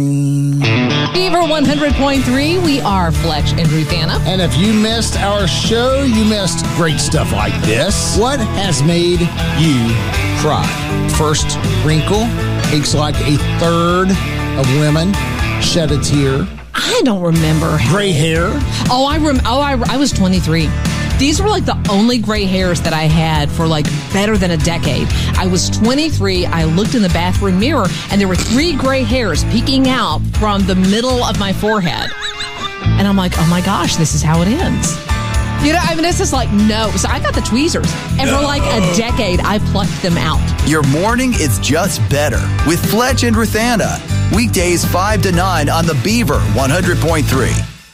Beaver 100.3, we are Fletch and Ruthanna. And if you missed our show, you missed great stuff like this. What has made you cry? First wrinkle. Takes like a third of women shed a tear. I don't remember. Gray hair. I was 23. These were like the only gray hairs that I had for like better than a decade. I was 23. I looked in the bathroom mirror and there were 3 gray hairs peeking out from the middle of my forehead. And I'm like, oh my gosh, this is how it ends. You know, I mean, it's just like, no. So I got the tweezers. And for like a decade, I plucked them out. Your morning is just better with Fletch and Ruthanna. Weekdays 5 to 9 on the Beaver 100.3.